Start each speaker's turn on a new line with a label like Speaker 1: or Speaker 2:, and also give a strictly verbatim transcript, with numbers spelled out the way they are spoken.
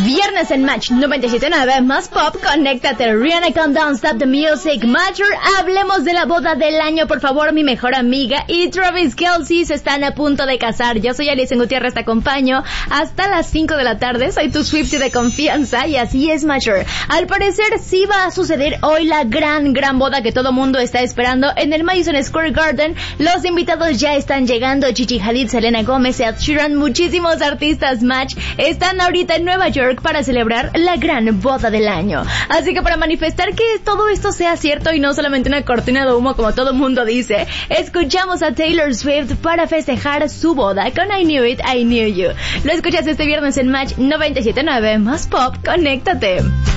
Speaker 1: Viernes en Match noventa y siete punto nueve, más pop, conéctate. Rihanna con Don't Stop the Music. Major, hablemos de la boda del año, por favor. Mi mejor amiga y Travis Kelce se están a punto de casar. Yo soy Alison Gutiérrez, te acompaño hasta las cinco de la tarde. Soy tu Swiftie de confianza y así es, Major. Al parecer sí va a suceder hoy la gran, gran boda que todo mundo está esperando en el Madison Square Garden. Los invitados ya están llegando. Gigi Hadid, Selena Gomez, Ed Sheeran, muchísimos artistas Match están ahorita en Nueva York para celebrar la gran boda del año. Así que para manifestar que todo esto sea cierto y no solamente una cortina de humo como todo mundo dice, escuchamos a Taylor Swift para festejar su boda con I Knew It, I Knew You. Lo escuchas este viernes en Match noventa y siete punto nueve, más pop, conéctate.